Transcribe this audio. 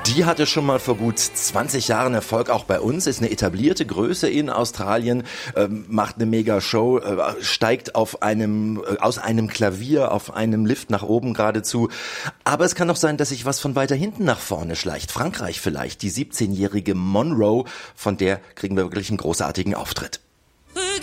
Die hatte schon mal vor gut 20 Jahren Erfolg, auch bei uns, ist eine etablierte Größe in Australien, macht eine Mega-Show, steigt aus einem Klavier auf einem Lift nach oben geradezu. Aber es kann auch sein, dass sich was von weiter hinten nach vorne schleicht. Frankreich vielleicht, die 17-jährige Monroe, von der kriegen wir wirklich einen großartigen Auftritt.